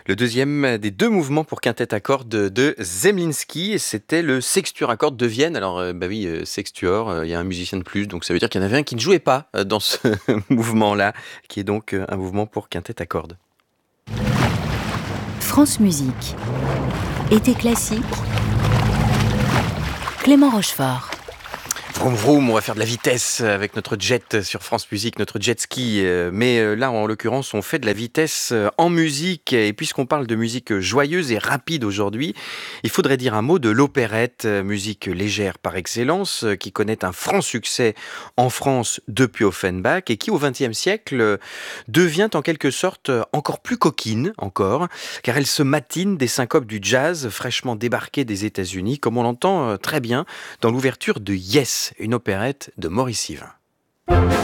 Le deuxième des deux mouvements pour quintette à cordes de Zemlinsky, et c'était le sextuor à cordes de Vienne. Alors, oui, sextuor, il y a un musicien de plus, donc ça veut dire qu'il y en avait un qui ne jouait pas dans ce mouvement-là, qui est donc un mouvement pour quintette à cordes. France Musique. Été classique. Clément Rochefort. Vroom vroom, on va faire de la vitesse avec notre jet sur France Musique, notre jet ski. Mais là, en l'occurrence, on fait de la vitesse en musique. Et puisqu'on parle de musique joyeuse et rapide aujourd'hui, il faudrait dire un mot de l'opérette, musique légère par excellence, qui connaît un franc succès en France depuis Offenbach et qui, au XXe siècle, devient en quelque sorte encore plus coquine, encore, car elle se matine des syncopes du jazz fraîchement débarqué des États-Unis, comme on l'entend très bien dans l'ouverture de Yes, une opérette de Maurice Yvain.